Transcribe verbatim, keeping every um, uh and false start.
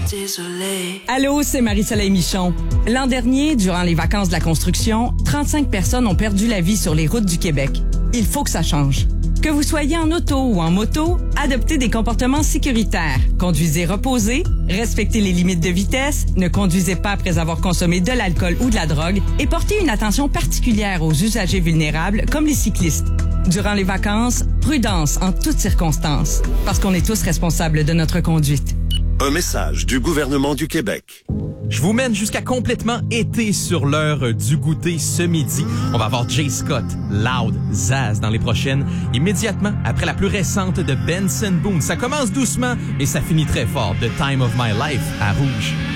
désolé. Allô, c'est Marie-Soleil Michon. L'an dernier, durant les vacances de la construction, trente-cinq personnes ont perdu la vie sur les routes du Québec. Il faut que ça change. Que vous soyez en auto ou en moto, adoptez des comportements sécuritaires. Conduisez reposé, respectez les limites de vitesse, ne conduisez pas après avoir consommé de l'alcool ou de la drogue et portez une attention particulière aux usagers vulnérables comme les cyclistes. Durant les vacances, prudence en toutes circonstances, parce qu'on est tous responsables de notre conduite. Un message du gouvernement du Québec. Je vous mène jusqu'à complètement été sur l'heure du goûter ce midi. On va avoir Jay Scott, Loud, Zaz dans les prochaines, immédiatement après la plus récente de Benson Boone. Ça commence doucement et ça finit très fort. The Time of My Life à Rouge.